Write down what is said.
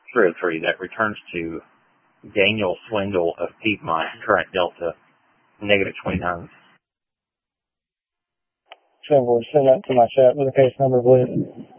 303. That returns to Daniel Swindle of Piedmont, current Delta, negative 29. Send that to my chat with the case number, please.